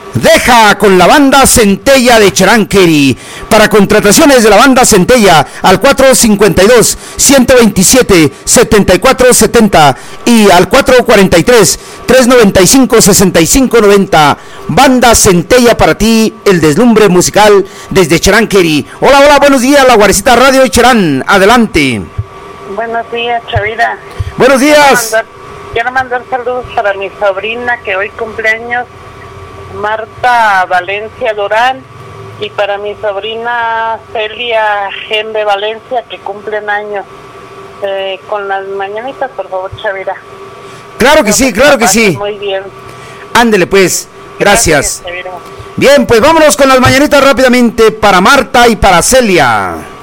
Deja con la banda Centella de Cheranqueri. Para contrataciones de la banda Centella al 452-127-7470 y al 443-395-6590. Banda Centella para ti, el deslumbre musical desde Cheranqueri. Hola, hola, buenos días, la Guarecita Radio de Cherán. Adelante. Buenos días, Chavira. Buenos días. Quiero mandar saludos para mi sobrina que hoy cumpleaños, Marta Valencia Durán, y para mi sobrina Celia Gembe Valencia, que cumplen años. Con las mañanitas, por favor, Chavira. Claro que sí, claro que sí. Muy bien. Ándele pues, gracias. Chavira. Bien, pues vámonos con las mañanitas rápidamente para Marta y para Celia.